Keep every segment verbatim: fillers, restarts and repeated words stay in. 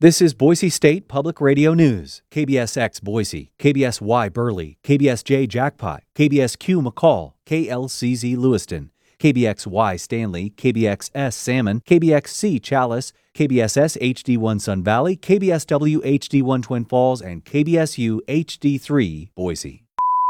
This is Boise State Public Radio News. K B S X Boise, K B S Y Burley, K B S J Jackpot, K B S Q McCall, K L C Z Lewiston, K B X Y Stanley, K B X S Salmon, K B X C Chalice, K B S S H D one Sun Valley, K B S W H D one Twin Falls, and K B S U H D three Boise.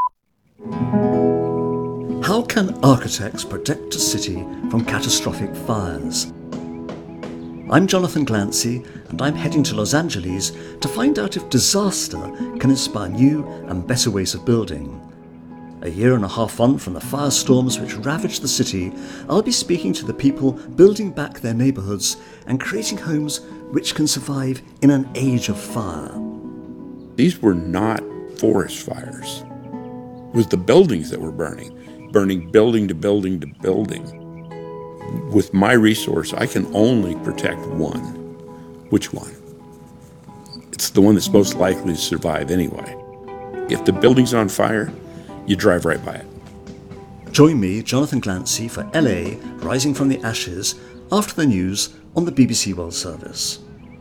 How can architects protect a city from catastrophic fires? I'm Jonathan Glancy, and I'm heading to Los Angeles to find out if disaster can inspire new and better ways of building. A year and a half on from the firestorms which ravaged the city, I'll be speaking to the people building back their neighbourhoods and creating homes which can survive in an age of fire. These were not forest fires. It was the buildings that were burning, burning building to building to building. With my resource, I can only protect one. Which one? It's the one that's most likely to survive anyway. If the building's on fire, you drive right by it. Join me, Jonathan Glancy, for L A Rising from the Ashes after the news on the B B C World Service.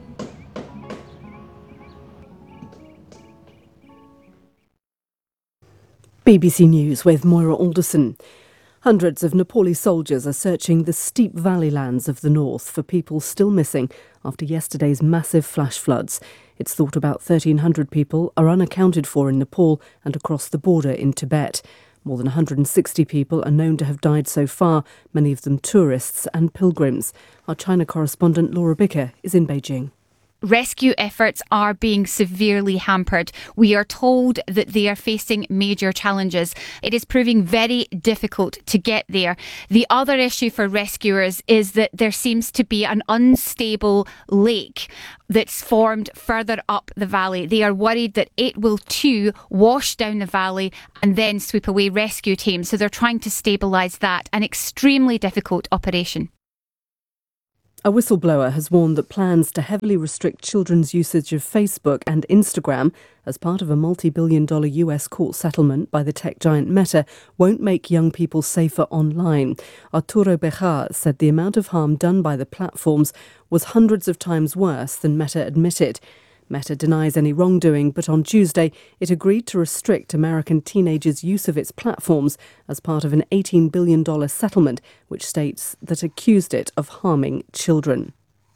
B B C News with Moira Alderson. Hundreds of Nepali soldiers are searching the steep valley lands of the north for people still missing after yesterday's massive flash floods. It's thought about thirteen hundred people are unaccounted for in Nepal and across the border in Tibet. More than one hundred sixty people are known to have died so far, many of them tourists and pilgrims. Our China correspondent Laura Bicker is in Beijing. Rescue efforts are being severely hampered. We are told that they are facing major challenges. It is proving very difficult to get there. The other issue for rescuers is that there seems to be an unstable lake that's formed further up the valley. They are worried that it will too wash down the valley and then sweep away rescue teams. So they're trying to stabilise that. An extremely difficult operation. A whistleblower has warned that plans to heavily restrict children's usage of Facebook and Instagram as part of a multi-billion dollar U S court settlement by the tech giant Meta won't make young people safer online. Arturo Bejar said the amount of harm done by the platforms was hundreds of times worse than Meta admitted. Meta denies any wrongdoing, but on Tuesday it agreed to restrict American teenagers' use of its platforms as part of an eighteen billion dollars settlement, which states that accused it of harming children.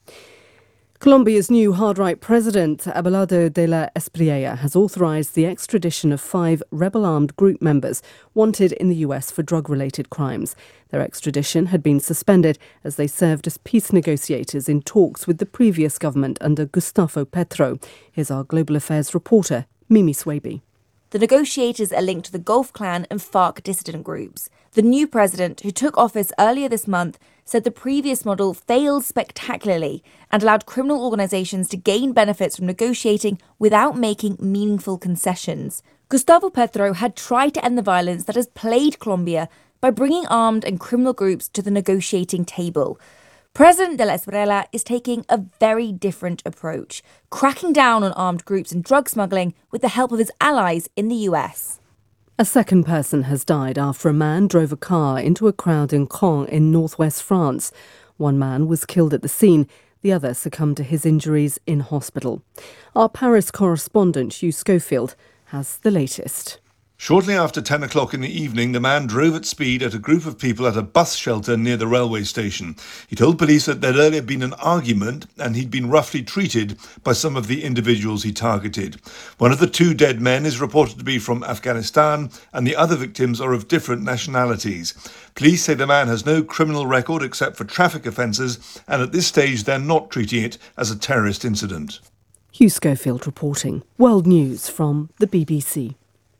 Colombia's new hard-right president, Abelardo de la Espriella, has authorised the extradition of five rebel-armed group members wanted in the U S for drug-related crimes. Their extradition had been suspended as they served as peace negotiators in talks with the previous government under Gustavo Petro. Here's our Global Affairs reporter, Mimi Swaby. The negotiators are linked to the Gulf Clan and FARC dissident groups. The new president, who took office earlier this month, said the previous model failed spectacularly and allowed criminal organisations to gain benefits from negotiating without making meaningful concessions. Gustavo Petro had tried to end the violence that has plagued Colombia by bringing armed and criminal groups to the negotiating table. President de la Espriella is taking a very different approach, cracking down on armed groups and drug smuggling with the help of his allies in the U S. A second person has died after a man drove a car into a crowd in Caen in northwest France. One man was killed at the scene. The other succumbed to his injuries in hospital. Our Paris correspondent, Hugh Schofield, has the latest. Shortly after ten o'clock in the evening, the man drove at speed at a group of people at a bus shelter near the railway station. He told police that there'd earlier been an argument and he'd been roughly treated by some of the individuals he targeted. One of the two dead men is reported to be from Afghanistan and the other victims are of different nationalities. Police say the man has no criminal record except for traffic offences and at this stage they're not treating it as a terrorist incident. Hugh Schofield reporting. World News from the B B C.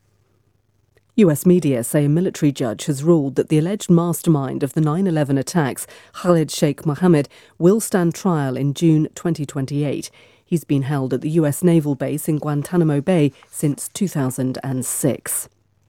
U S media say a military judge has ruled that the alleged mastermind of the nine eleven attacks, Khalid Sheikh Mohammed, will stand trial in June twenty twenty-eight. He's been held at the U S naval base in Guantanamo Bay since two thousand six.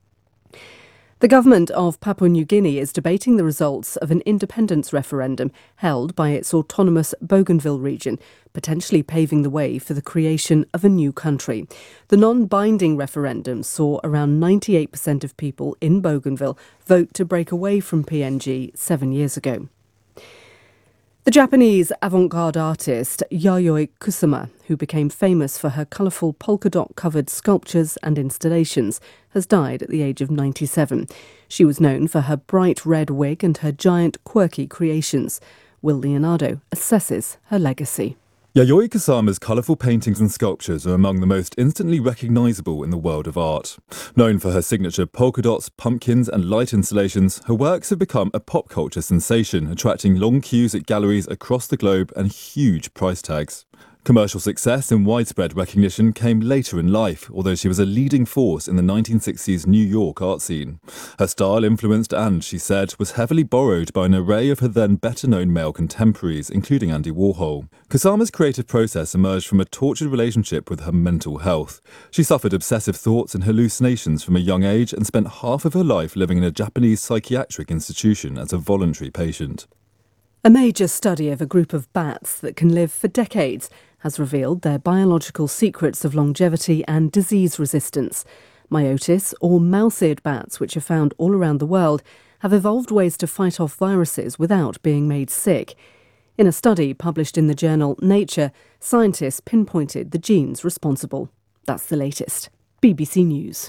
The government of Papua New Guinea is debating the results of an independence referendum held by its autonomous Bougainville region, potentially paving the way for the creation of a new country. The non-binding referendum saw around ninety-eight percent of people in Bougainville vote to break away from P N G seven years ago. The Japanese avant-garde artist Yayoi Kusama, who became famous for her colourful polka dot-covered sculptures and installations, has died at the age of ninety-seven. She was known for her bright red wig and her giant, quirky creations. Will Leonardo assesses her legacy. Yayoi Kusama's colourful paintings and sculptures are among the most instantly recognisable in the world of art. Known for her signature polka dots, pumpkins and light installations, her works have become a pop culture sensation, attracting long queues at galleries across the globe and huge price tags. Commercial success and widespread recognition came later in life, although she was a leading force in the nineteen sixties New York art scene. Her style influenced and, she said, was heavily borrowed by an array of her then better-known male contemporaries, including Andy Warhol. Kusama's creative process emerged from a tortured relationship with her mental health. She suffered obsessive thoughts and hallucinations from a young age and spent half of her life living in a Japanese psychiatric institution as a voluntary patient. A major study of a group of bats that can live for decades has revealed their biological secrets of longevity and disease resistance. Myotis, or mouse-eared bats, which are found all around the world, have evolved ways to fight off viruses without being made sick. In a study published in the journal Nature, scientists pinpointed the genes responsible. That's the latest. B B C News.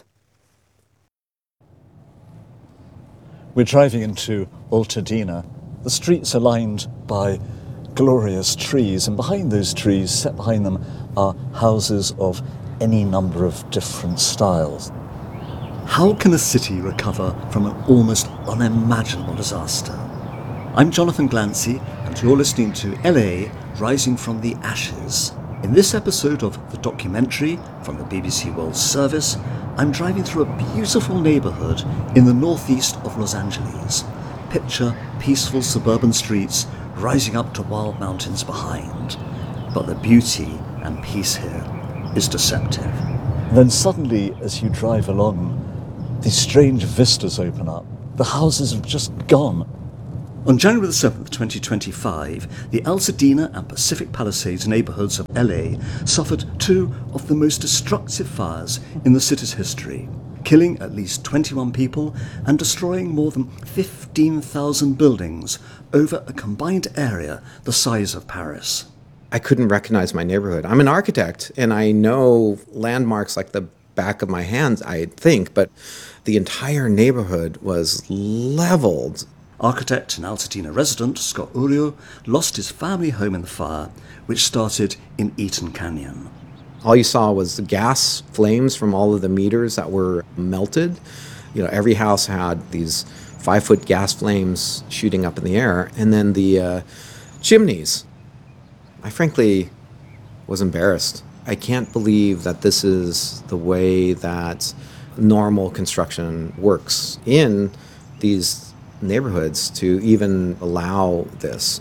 We're driving into Altadena. The streets are lined by glorious trees, and behind those trees, set behind them, are houses of any number of different styles. How can a city recover from an almost unimaginable disaster? I'm Jonathan Glancy, and you're listening to L A Rising from the Ashes. In this episode of the documentary from the B B C World Service, I'm driving through a beautiful neighbourhood in the northeast of Los Angeles. Picture peaceful suburban streets rising up to wild mountains behind. But the beauty and peace here is deceptive. Then suddenly, as you drive along, these strange vistas open up. The houses have just gone. On January the seventh, twenty twenty-five, the Altadena and Pacific Palisades neighbourhoods of L A suffered two of the most destructive fires in the city's history, killing at least twenty-one people and destroying more than fifteen thousand buildings over a combined area the size of Paris. I couldn't recognize my neighborhood. I'm an architect, and I know landmarks like the back of my hands, I think, but the entire neighborhood was leveled. Architect and Altadena resident Scott Urio lost his family home in the fire, which started in Eaton Canyon. All you saw was the gas flames from all of the meters that were melted. You know, every house had these five-foot gas flames shooting up in the air, and then the uh, chimneys. I frankly was embarrassed. I can't believe that this is the way that normal construction works in these neighborhoods to even allow this.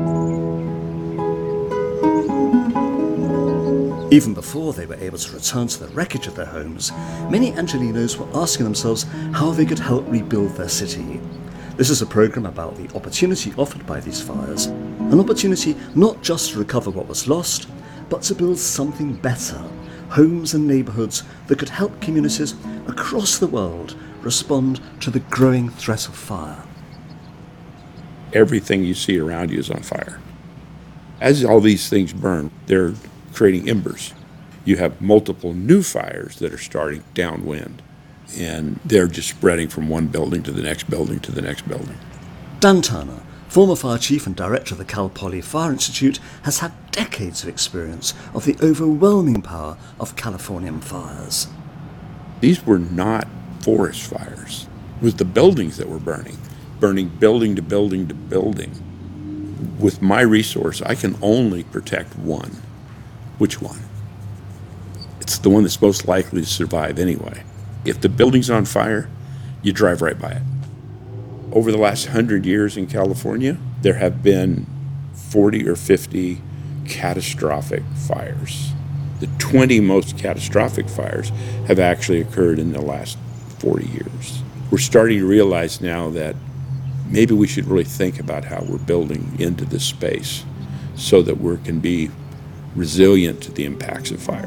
Even before they were able to return to the wreckage of their homes, many Angelinos were asking themselves how they could help rebuild their city. This is a programme about the opportunity offered by these fires, an opportunity not just to recover what was lost, but to build something better, homes and neighbourhoods that could help communities across the world respond to the growing threat of fire. Everything you see around you is on fire. As all these things burn, they're creating embers. You have multiple new fires that are starting downwind, and they're just spreading from one building to the next building to the next building. Dan Turner, former fire chief and director of the Cal Poly Fire Institute, has had decades of experience of the overwhelming power of Californian fires. These were not forest fires. It was the buildings that were burning, burning building to building to building. With my resource, I can only protect one. Which one? It's the one that's most likely to survive anyway. If the building's on fire, you drive right by it. Over the last hundred years in California, there have been forty or fifty catastrophic fires. The twenty most catastrophic fires have actually occurred in the last forty years. We're starting to realize now that maybe we should really think about how we're building into this space so that we can be resilient to the impacts of fire.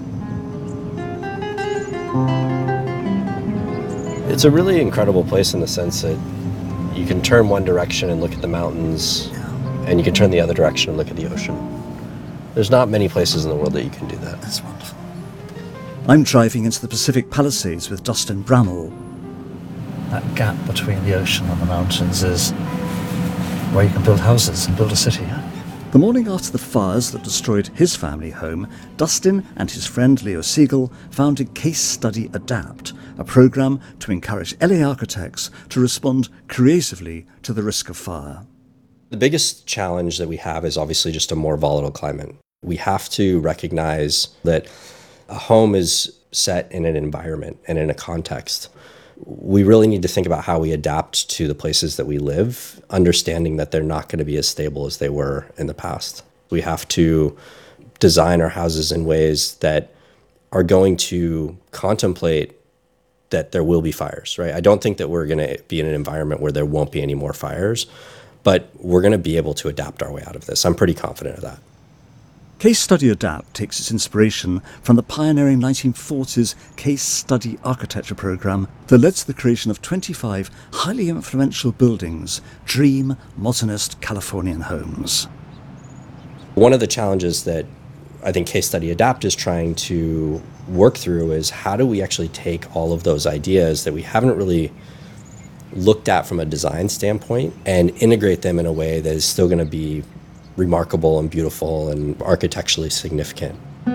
It's a really incredible place in the sense that you can turn one direction and look at the mountains and you can turn the other direction and look at the ocean. There's not many places in the world that you can do that. That's wonderful. I'm driving into the Pacific Palisades with Dustin Bramall. That gap between the ocean and the mountains is where you can build houses and build a city. Huh? The morning after the fires that destroyed his family home, Dustin and his friend Leo Siegel founded Case Study Adapt, a programme to encourage L A architects to respond creatively to the risk of fire. The biggest challenge that we have is obviously just a more volatile climate. We have to recognize that a home is set in an environment and in a context. We really need to think about how we adapt to the places that we live, understanding that they're not going to be as stable as they were in the past. We have to design our houses in ways that are going to contemplate that there will be fires, right? I don't think that we're going to be in an environment where there won't be any more fires, but we're going to be able to adapt our way out of this. I'm pretty confident of that. Case Study Adapt takes its inspiration from the pioneering nineteen forties Case Study Architecture programme that led to the creation of twenty-five highly influential buildings, dream, modernist Californian homes. One of the challenges that I think Case Study Adapt is trying to work through is how do we actually take all of those ideas that we haven't really looked at from a design standpoint and integrate them in a way that is still going to be remarkable and beautiful and architecturally significant.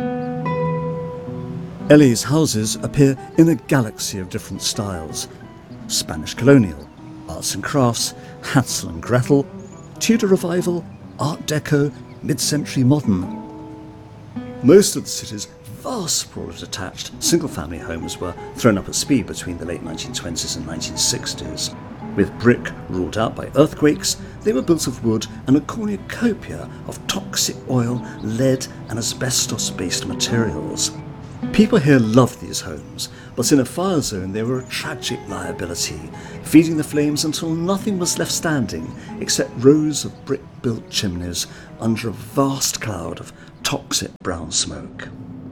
L A's houses appear in a galaxy of different styles. Spanish colonial, arts and crafts, Hansel and Gretel, Tudor revival, Art Deco, mid-century modern. Most of the city's vast sprawl of detached single-family homes were thrown up at speed between the late nineteen twenties and nineteen sixties. With brick ruled out by earthquakes, they were built of wood and a cornucopia of toxic oil, lead and asbestos-based materials. People here loved these homes, but in a fire zone they were a tragic liability, feeding the flames until nothing was left standing except rows of brick-built chimneys under a vast cloud of toxic brown smoke.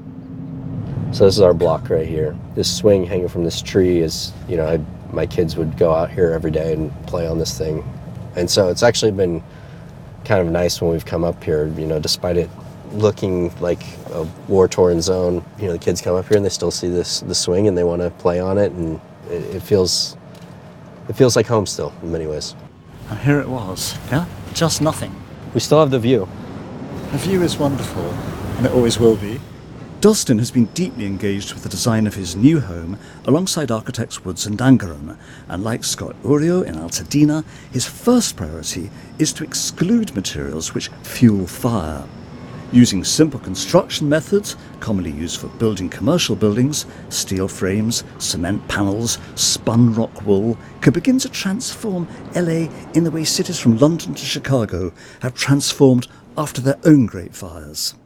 So this is our block right here. This swing hanging from this tree is, you know, I, my kids would go out here every day and play on this thing. And so it's actually been kind of nice when we've come up here, you know, despite it looking like a war-torn zone, you know, the kids come up here and they still see this the swing and they want to play on it, and it, it feels it feels like home still in many ways. And here it was, yeah? Just nothing. We still have the view. The view is wonderful, and it always will be. Dustin has been deeply engaged with the design of his new home alongside architects Woods and Dangaron, and like Scott Urio in Altadena, his first priority is to exclude materials which fuel fire. Using simple construction methods, commonly used for building commercial buildings, steel frames, cement panels, spun rock wool, can begin to transform L A in the way cities from London to Chicago have transformed after their own great fires.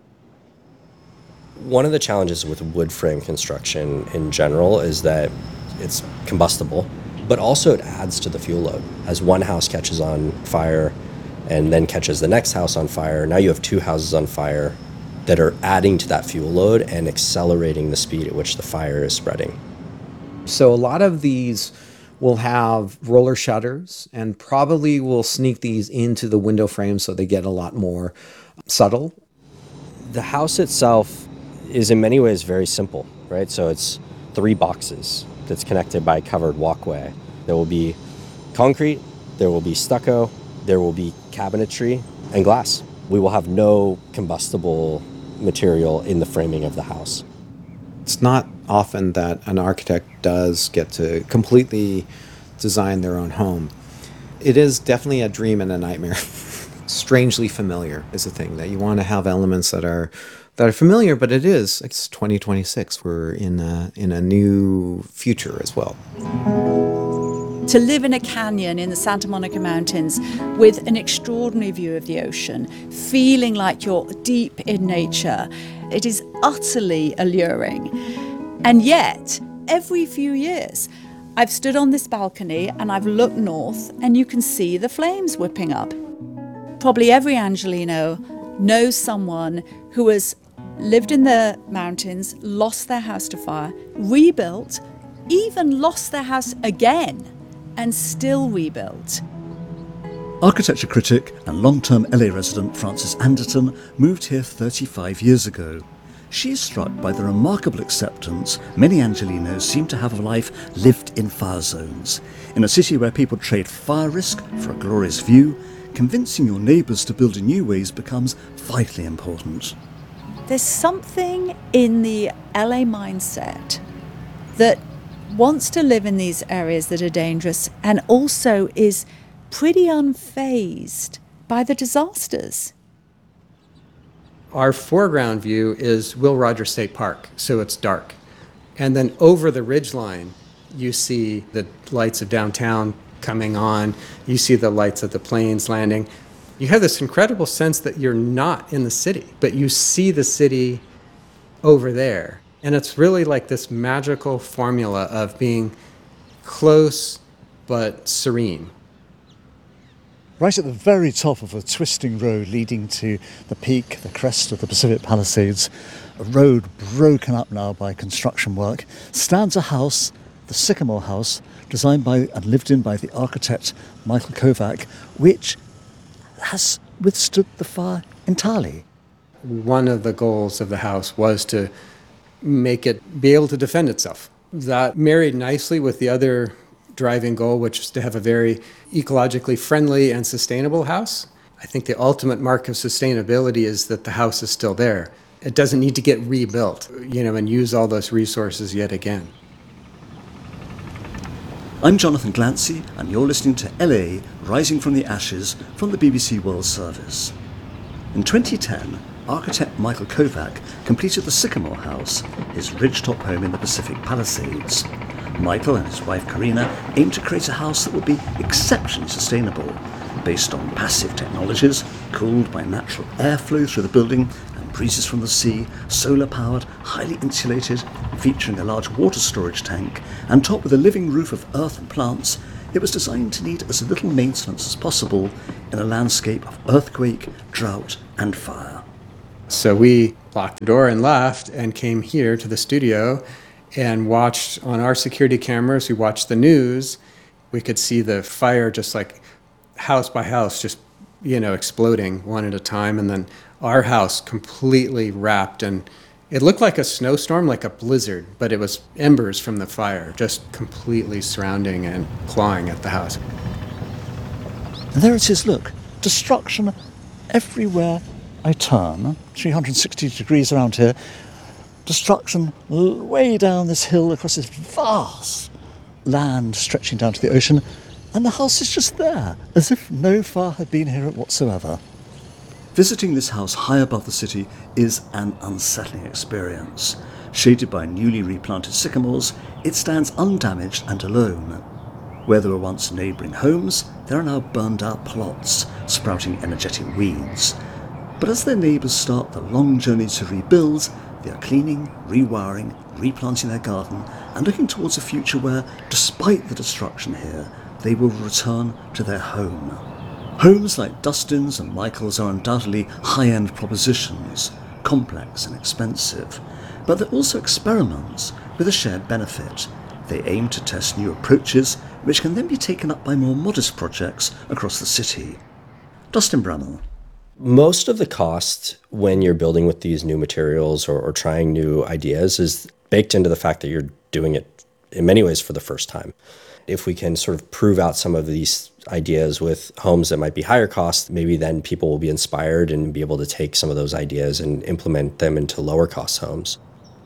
One of the challenges with wood frame construction in general is that it's combustible, but also it adds to the fuel load. As one house catches on fire and then catches the next house on fire, now you have two houses on fire that are adding to that fuel load and accelerating the speed at which the fire is spreading. So a lot of these will have roller shutters and probably will sneak these into the window frame so they get a lot more subtle. The house itself is in many ways very simple, right? So it's three boxes that's connected by a covered walkway. There will be concrete, there will be stucco, there will be cabinetry and glass. We will have no combustible material in the framing of the house. It's not often that an architect does get to completely design their own home. It is definitely a dream and a nightmare. Strangely familiar is the thing, that you want to have elements that are that are familiar, but it is. It's twenty twenty-six. We're in a, in a new future as well. To live in a canyon in the Santa Monica Mountains with an extraordinary view of the ocean, feeling like you're deep in nature, it is utterly alluring. And yet, every few years, I've stood on this balcony and I've looked north and you can see the flames whipping up. Probably every Angelino knows someone who has lived in the mountains, lost their house to fire, rebuilt, even lost their house again, and still rebuilt. Architecture critic and long-term L A resident Frances Anderton moved here thirty-five years ago. She is struck by the remarkable acceptance many Angelinos seem to have of life lived in fire zones. In a city where people trade fire risk for a glorious view, convincing your neighbours to build in new ways becomes vitally important. There's something in the L A mindset that wants to live in these areas that are dangerous and also is pretty unfazed by the disasters. Our foreground view is Will Rogers State Park, so it's dark. And then over the ridgeline, you see the lights of downtown coming on, you see the lights of the planes landing. You have this incredible sense that you're not in the city, but you see the city over there. And it's really like this magical formula of being close but serene. Right at the very top of a twisting road leading to the peak, the crest of the Pacific Palisades, a road broken up now by construction work, stands a house, the Sycamore House, designed by and lived in by the architect Michael Kovac, which has withstood the fire entirely. One of the goals of the house was to make it be able to defend itself. That married nicely with the other driving goal, which is to have a very ecologically friendly and sustainable house. I think the ultimate mark of sustainability is that the house is still there. It doesn't need to get rebuilt, you know, and use all those resources yet again. I'm Jonathan Glancy, and you're listening to L A Rising from the Ashes from the B B C World Service. In twenty ten, architect Michael Kovac completed the Sycamore House, his ridgetop home in the Pacific Palisades. Michael and his wife Karina aimed to create a house that would be exceptionally sustainable, based on passive technologies, cooled by natural airflow through the building and breezes from the sea, solar-powered, highly insulated, featuring a large water storage tank, and topped with a living roof of earth and plants. It was designed to need as little maintenance as possible in a landscape of earthquake, drought, and fire. So we locked the door and left and came here to the studio and watched on our security cameras. We watched the news. We could see the fire just like house by house, just, you know, exploding one at a time. And then our house completely wrapped, and it looked like a snowstorm, like a blizzard, but it was embers from the fire just completely surrounding and clawing at the house. And there it is, look, destruction everywhere I turn, three hundred sixty degrees around here. Destruction way down this hill across this vast land stretching down to the ocean, and the house is just there, as if no fire had been here whatsoever. Visiting this house high above the city is an unsettling experience. Shaded by newly replanted sycamores, it stands undamaged and alone. Where there were once neighbouring homes, there are now burned out plots, sprouting energetic weeds. But as their neighbours start the long journey to rebuild, they are cleaning, rewiring, replanting their garden, and looking towards a future where, despite the destruction here, they will return to their home. Homes like Dustin's and Michael's are undoubtedly high-end propositions, complex and expensive, but they're also experiments with a shared benefit. They aim to test new approaches, which can then be taken up by more modest projects across the city. Dustin Bramall. Most of the cost when you're building with these new materials or, or trying new ideas is baked into the fact that you're doing it in many ways for the first time. If we can sort of prove out some of these ideas with homes that might be higher cost, maybe then people will be inspired and be able to take some of those ideas and implement them into lower cost homes.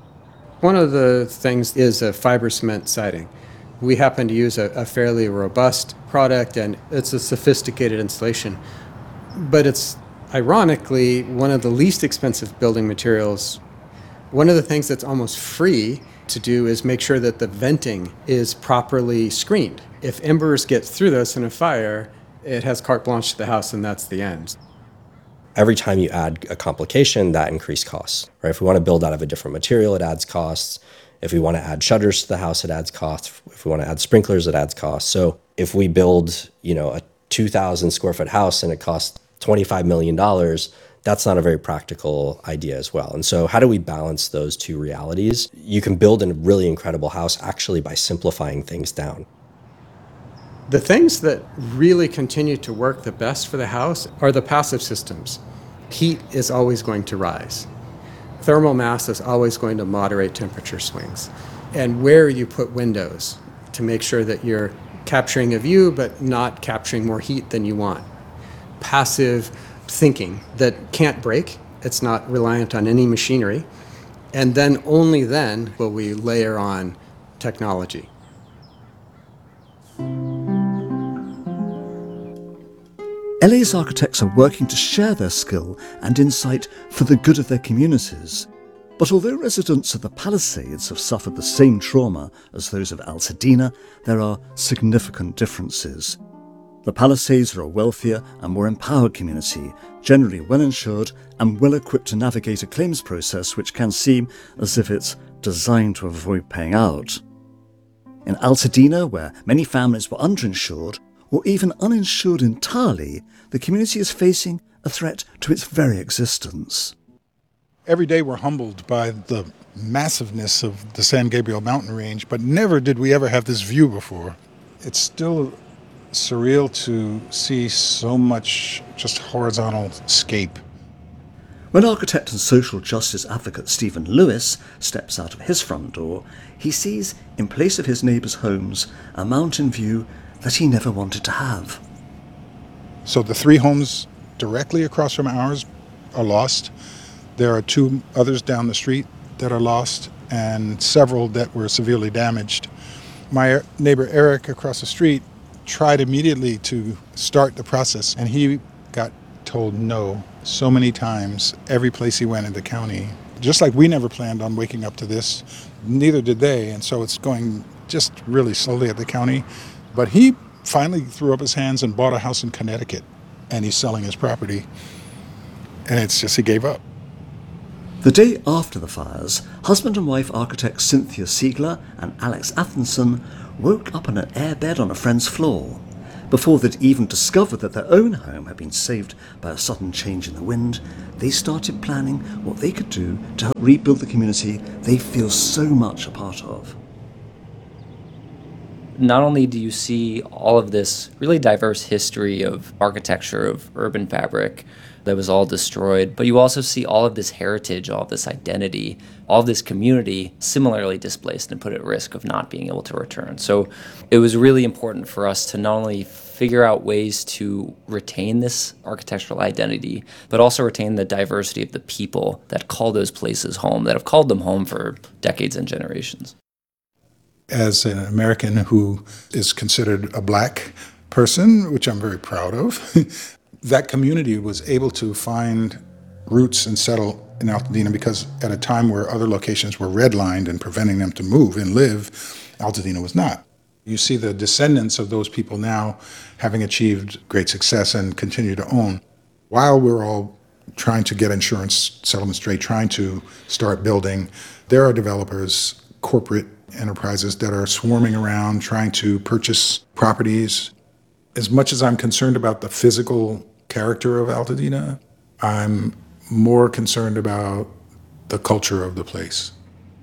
One of the things is a fiber cement siding. We happen to use a, a fairly robust product, and it's a sophisticated installation, but it's ironically one of the least expensive building materials. One of the things that's almost free to do is make sure that the venting is properly screened. If embers get through this in a fire, it has carte blanche to the house, and that's the end. Every time you add a complication, that increases costs, right? If we want to build out of a different material, it adds costs. If we want to add shutters to the house, it adds costs. If we want to add sprinklers, it adds costs. So if we build, you know, a two thousand square foot house and it costs twenty-five million dollars, that's not a very practical idea as well. And so how do we balance those two realities? You can build a really incredible house actually by simplifying things down. The things that really continue to work the best for the house are the passive systems. Heat is always going to rise. Thermal mass is always going to moderate temperature swings. And where you put windows to make sure that you're capturing a view but not capturing more heat than you want. Passive thinking that can't break. It's not reliant on any machinery. And then only then will we layer on technology. L A's architects are working to share their skill and insight for the good of their communities. But although residents of the Palisades have suffered the same trauma as those of Altadena, there are significant differences. The Palisades are a wealthier and more empowered community, generally well insured and well equipped to navigate a claims process which can seem as if it's designed to avoid paying out. In Altadena, where many families were underinsured, or even uninsured entirely, the community is facing a threat to its very existence. Every day we're humbled by the massiveness of the San Gabriel mountain range, but never did we ever have this view before. It's still surreal to see so much just horizontal scape. When architect and social justice advocate Stephen Lewis steps out of his front door, he sees, in place of his neighbours' homes, a mountain view that he never wanted to have. So the three homes directly across from ours are lost. There are two others down the street that are lost and several that were severely damaged. My neighbor Eric across the street tried immediately to start the process, and he got told no so many times every place he went in the county. Just like we never planned on waking up to this, neither did they, and so it's going just really slowly at the county. But he finally threw up his hands and bought a house in Connecticut, and he's selling his property, and it's just he gave up. The day after the fires, husband and wife architects Cynthia Siegler and Alex Athenson woke up in an airbed on a friend's floor. Before they'd even discovered that their own home had been saved by a sudden change in the wind, they started planning what they could do to help rebuild the community they feel so much a part of. Not only do you see all of this really diverse history of architecture, of urban fabric that was all destroyed, but you also see all of this heritage, all of this identity, all of this community similarly displaced and put at risk of not being able to return. So it was really important for us to not only figure out ways to retain this architectural identity, but also retain the diversity of the people that call those places home, that have called them home for decades and generations. As an American who is considered a black person, which I'm very proud of, that community was able to find roots and settle in Altadena because at a time where other locations were redlined and preventing them to move and live, Altadena was not. You see the descendants of those people now having achieved great success and continue to own. While we're all trying to get insurance settlement straight, trying to start building, there are developers, corporate enterprises that are swarming around trying to purchase properties. As much as I'm concerned about the physical character of Altadena, I'm more concerned about the culture of the place.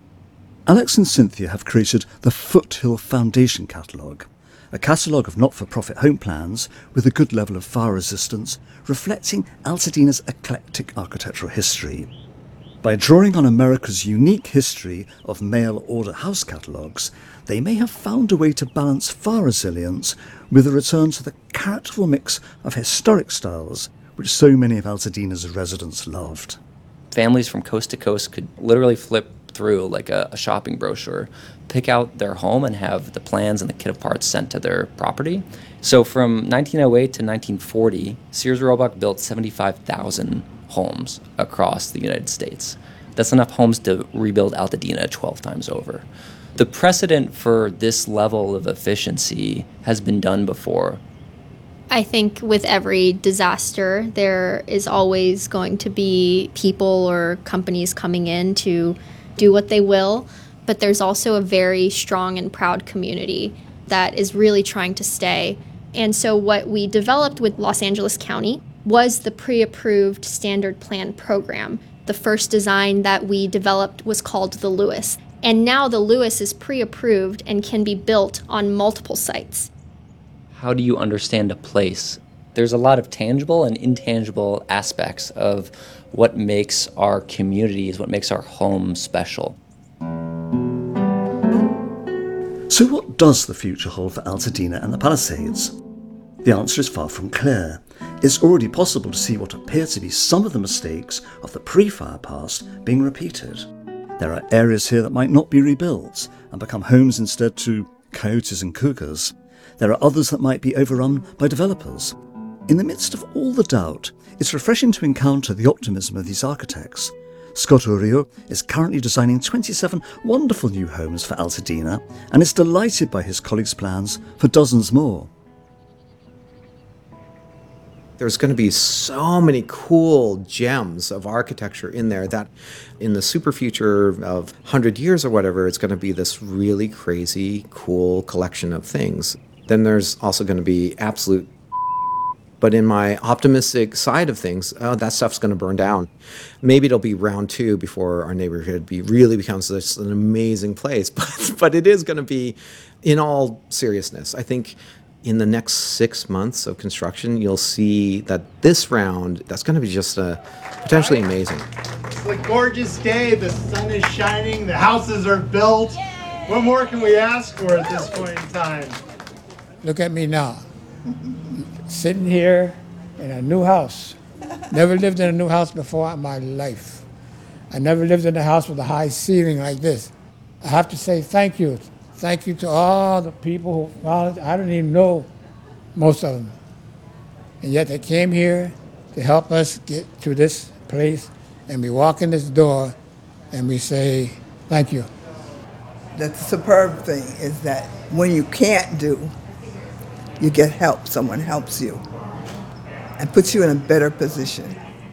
Alex and Cynthia have created the Foothill Foundation Catalogue, a catalogue of not-for-profit home plans with a good level of fire resistance, reflecting Altadena's eclectic architectural history. By drawing on America's unique history of mail-order house catalogues, they may have found a way to balance fire resilience with a return to the characterful mix of historic styles which so many of Altadena's residents loved. Families from coast to coast could literally flip through like a, a shopping brochure, pick out their home and have the plans and the kit of parts sent to their property. So from nineteen oh eight to nineteen forty, Sears Roebuck built seventy-five thousand homes across the United States. That's enough homes to rebuild Altadena twelve times over. The precedent for this level of efficiency has been done before. I think with every disaster, there is always going to be people or companies coming in to do what they will, but there's also a very strong and proud community that is really trying to stay. And so what we developed with Los Angeles County was the pre-approved standard plan program. The first design that we developed was called the Lewis. And now the Lewis is pre-approved and can be built on multiple sites. How do you understand a place? There's a lot of tangible and intangible aspects of what makes our communities, what makes our home special. So what does the future hold for Altadena and the Palisades? The answer is far from clear. It's already possible to see what appear to be some of the mistakes of the pre-fire past being repeated. There are areas here that might not be rebuilt and become homes instead to coyotes and cougars. There are others that might be overrun by developers. In the midst of all the doubt, it's refreshing to encounter the optimism of these architects. Scott Urio is currently designing twenty-seven wonderful new homes for Altadena and is delighted by his colleagues' plans for dozens more. There's going to be so many cool gems of architecture in there that in the super future of one hundred years or whatever, it's going to be this really crazy, cool collection of things. Then there's also going to be absolute. But in my optimistic side of things, oh, that stuff's going to burn down. Maybe it'll be round two before our neighborhood be really becomes this an amazing place. But but it is going to be, in all seriousness, I think in the next six months of construction, you'll see that this round, that's going to be just uh, potentially amazing. It's a gorgeous day. The sun is shining. The houses are built. What more can we ask for at this point in time? Look at me now. Sitting here in a new house. Never lived in a new house before in my life. I never lived in a house with a high ceiling like this. I have to say thank you. Thank you to all the people who found it. I don't even know most of them. And yet they came here to help us get to this place, and we walk in this door and we say thank you. The superb thing is that when you can't do, you get help. Someone helps you and puts you in a better position.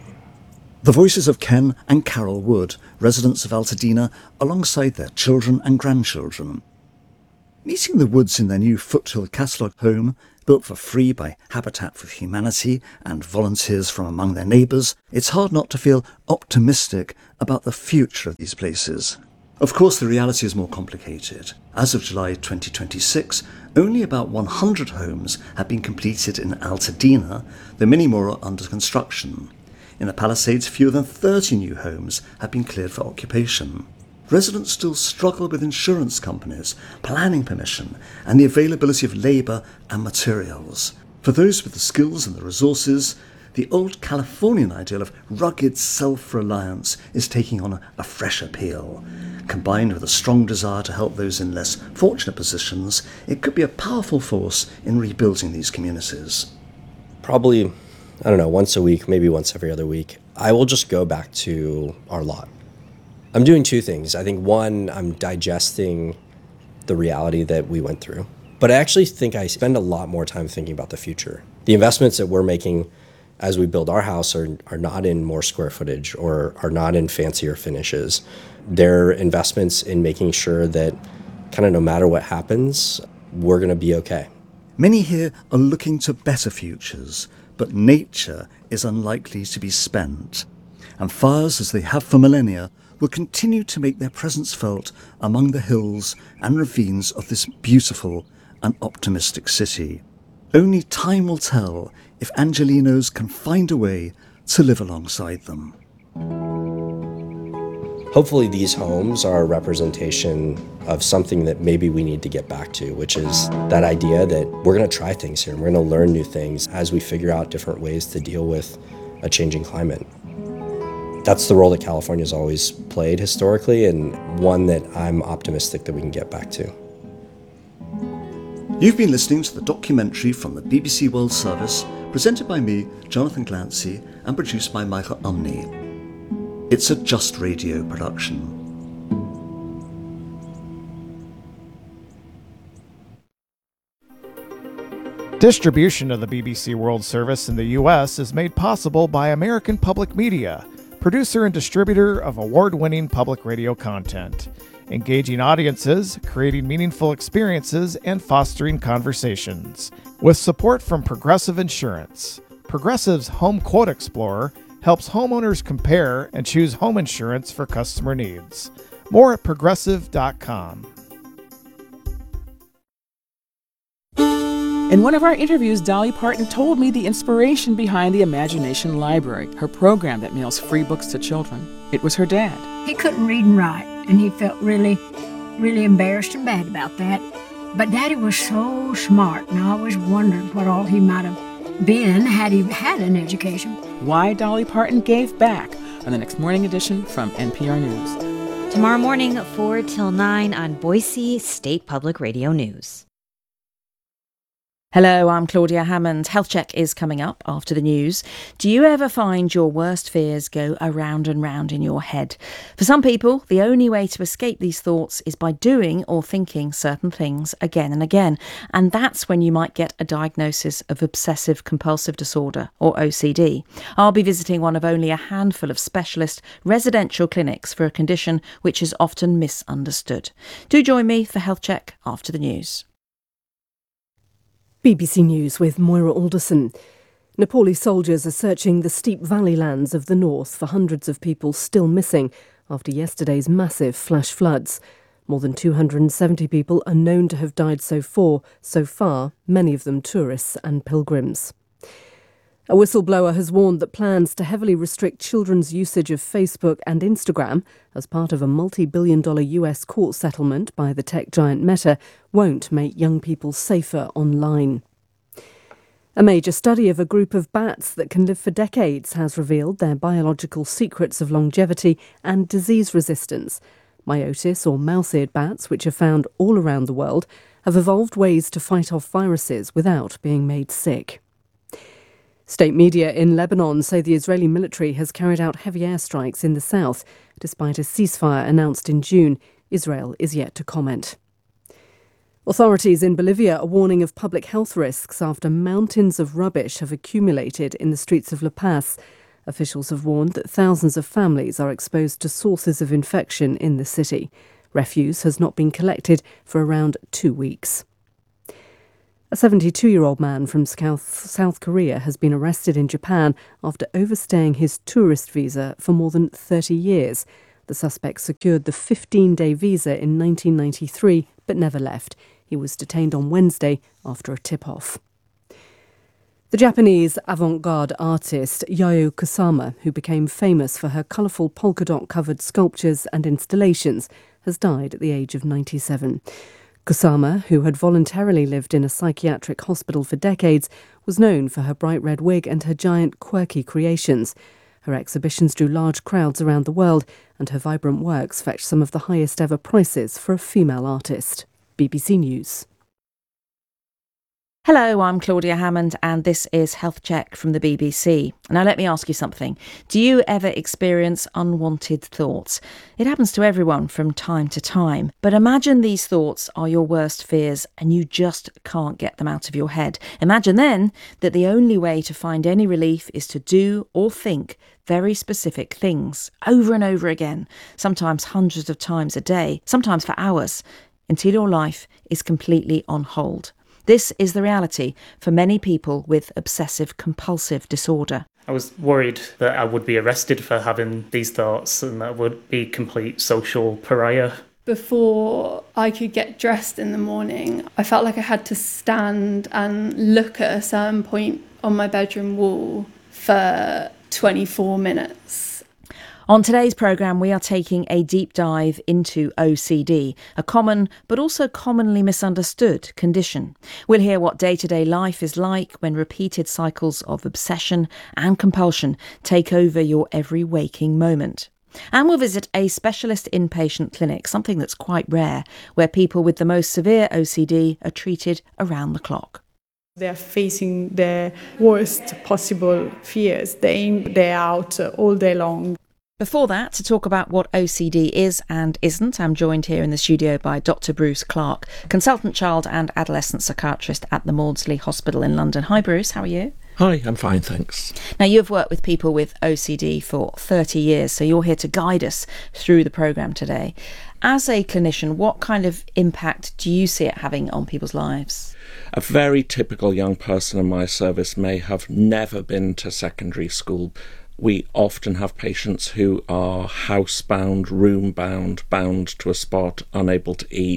The voices of Ken and Carol Wood, residents of Altadena, alongside their children and grandchildren. Meeting the Woods in their new foothill catalogue home, built for free by Habitat for Humanity and volunteers from among their neighbours, it's hard not to feel optimistic about the future of these places. Of course, the reality is more complicated. As of July twenty twenty-six, only about one hundred homes have been completed in Altadena, though many more are under construction. In the Palisades, fewer than thirty new homes have been cleared for occupation. Residents still struggle with insurance companies, planning permission, and the availability of labour and materials. For those with the skills and the resources, the old Californian ideal of rugged self-reliance is taking on a, a fresh appeal. Combined with a strong desire to help those in less fortunate positions, it could be a powerful force in rebuilding these communities. Probably, I don't know, once a week, maybe once every other week, I will just go back to our lot. I'm doing two things. I think one, I'm digesting the reality that we went through. But I actually think I spend a lot more time thinking about the future. The investments that we're making as we build our house are, are not in more square footage or are not in fancier finishes. They're investments in making sure that kind of no matter what happens, we're going to be okay. Many here are looking to better futures, but nature is unlikely to be spent. And fires, as they have for millennia, will continue to make their presence felt among the hills and ravines of this beautiful and optimistic city. Only time will tell if Angelenos can find a way to live alongside them. Hopefully these homes are a representation of something that maybe we need to get back to, which is that idea that we're going to try things here and we're going to learn new things as we figure out different ways to deal with a changing climate. That's the role that California's always played historically, and one that I'm optimistic that we can get back to. You've been listening to the documentary from the B B C World Service, presented by me, Jonathan Glancy, and produced by Michael Umney. It's a Just Radio production. Distribution of the B B C World Service in the U S is made possible by American Public Media, producer and distributor of award-winning public radio content, engaging audiences, creating meaningful experiences, and fostering conversations. With support from Progressive Insurance, Progressive's Home Quote Explorer helps homeowners compare and choose home insurance for customer needs. More at progressive dot com. In one of our interviews, Dolly Parton told me the inspiration behind the Imagination Library, her program that mails free books to children. It was her dad. He couldn't read and write, and he felt really, really embarrassed and bad about that. But Daddy was so smart, and I always wondered what all he might have been had he had an education. Why Dolly Parton gave back on the next morning edition from N P R News. Tomorrow morning, four till nine on Boise State Public Radio News. Hello, I'm Claudia Hammond. Health Check is coming up after the news. Do you ever find your worst fears go around and round in your head? For some people, the only way to escape these thoughts is by doing or thinking certain things again and again. And that's when you might get a diagnosis of obsessive compulsive disorder, or O C D. I'll be visiting one of only a handful of specialist residential clinics for a condition which is often misunderstood. Do join me for Health Check after the news. B B C News with Moira Alderson. Nepali soldiers are searching the steep valley lands of the north for hundreds of people still missing after yesterday's massive flash floods. More than two hundred seventy people are known to have died so far, so far, many of them tourists and pilgrims. A whistleblower has warned that plans to heavily restrict children's usage of Facebook and Instagram as part of a multi-billion dollar U S court settlement by the tech giant Meta won't make young people safer online. A major study of a group of bats that can live for decades has revealed their biological secrets of longevity and disease resistance. Myotis, or mouse-eared bats, which are found all around the world, have evolved ways to fight off viruses without being made sick. State media in Lebanon say the Israeli military has carried out heavy airstrikes in the south. Despite a ceasefire announced in June, Israel is yet to comment. Authorities in Bolivia are warning of public health risks after mountains of rubbish have accumulated in the streets of La Paz. Officials have warned that thousands of families are exposed to sources of infection in the city. Refuse has not been collected for around two weeks. A seventy-two-year-old man from South Korea has been arrested in Japan after overstaying his tourist visa for more than thirty years. The suspect secured the fifteen-day visa in nineteen ninety-three but never left. He was detained on Wednesday after a tip-off. The Japanese avant-garde artist Yayoi Kusama, who became famous for her colourful polka-dot-covered sculptures and installations, has died at the age of ninety-seven. Kusama, who had voluntarily lived in a psychiatric hospital for decades, was known for her bright red wig and her giant, quirky creations. Her exhibitions drew large crowds around the world, and her vibrant works fetched some of the highest ever prices for a female artist. B B C News. Hello, I'm Claudia Hammond and this is Health Check from the B B C. Now let me ask you something. Do you ever experience unwanted thoughts? It happens to everyone from time to time. But imagine these thoughts are your worst fears and you just can't get them out of your head. Imagine then that the only way to find any relief is to do or think very specific things over and over again, sometimes hundreds of times a day, sometimes for hours, until your life is completely on hold. This is the reality for many people with obsessive compulsive disorder. I was worried that I would be arrested for having these thoughts and that I would be complete social pariah. Before I could get dressed in the morning, I felt like I had to stand and look at a certain point on my bedroom wall for twenty-four minutes. On today's programme, we are taking a deep dive into O C D, a common but also commonly misunderstood condition. We'll hear what day-to-day life is like when repeated cycles of obsession and compulsion take over your every waking moment. And we'll visit a specialist inpatient clinic, something that's quite rare, where people with the most severe O C D are treated around the clock. They're facing their worst possible fears day in, day out, uh, all day long. Before that, to talk about what O C D is and isn't, I'm joined here in the studio by Doctor Bruce Clark, consultant child and adolescent psychiatrist at the Maudsley Hospital in London. Hi Bruce, how are you? Hi, I'm fine, thanks. Now, you've worked with people with O C D for thirty years, so you're here to guide us through the programme today. As a clinician, what kind of impact do you see it having on people's lives? A very typical young person in my service may have never been to secondary school. We often have patients who are housebound, room-bound, bound to a spot, unable to eat,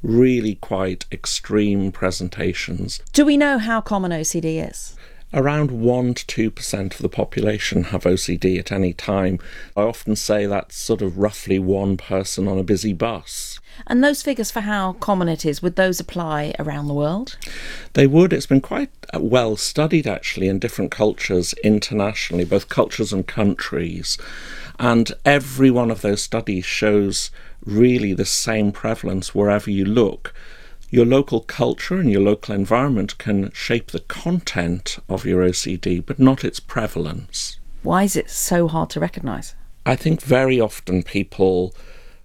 really quite extreme presentations. Do we know how common O C D is? Around one to two percent of the population have O C D at any time. I often say that's sort of roughly one person on a busy bus. And those figures for how common it is, would those apply around the world? They would. It's been quite well studied, actually, in different cultures internationally, both cultures and countries. And every one of those studies shows really the same prevalence wherever you look. Your local culture and your local environment can shape the content of your O C D, but not its prevalence. Why is it so hard to recognise? I think very often people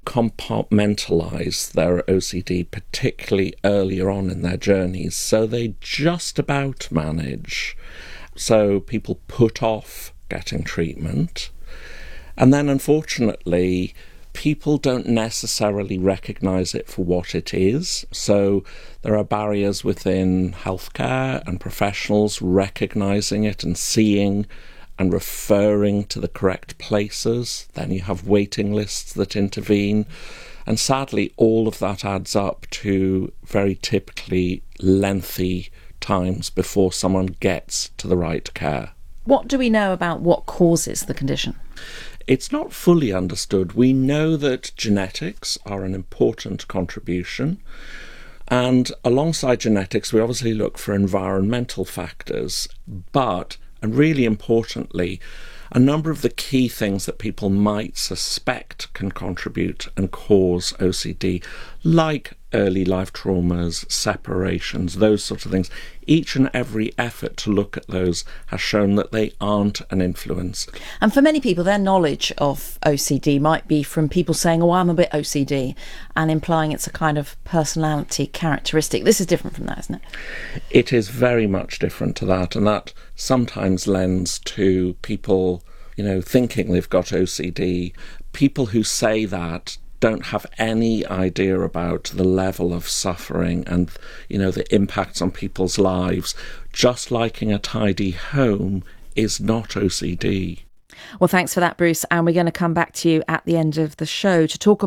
compartmentalise their O C D, particularly earlier on in their journeys, so they just about manage. So people put off getting treatment. And then, unfortunately, people don't necessarily recognise it for what it is. So there are barriers within healthcare and professionals recognising it and seeing and referring to the correct places. Then you have waiting lists that intervene. And sadly, all of that adds up to very typically lengthy times before someone gets to the right care. What do we know about what causes the condition? It's not fully understood. We know that genetics are an important contribution. And alongside genetics, we obviously look for environmental factors. But, and really importantly, a number of the key things that people might suspect can contribute and cause O C D, like early life traumas, separations, those sorts of things. Each and every effort to look at those has shown that they aren't an influence. And for many people, their knowledge of O C D might be from people saying, oh, I'm a bit O C D, and implying it's a kind of personality characteristic. This is different from that, isn't it? It is very much different to that, and that sometimes lends to people, you know, thinking they've got O C D. People who say that don't have any idea about the level of suffering and, you know, the impacts on people's lives. Just liking a tidy home is not O C D. Well, thanks for that, Bruce. And we're going to come back to you at the end of the show to talk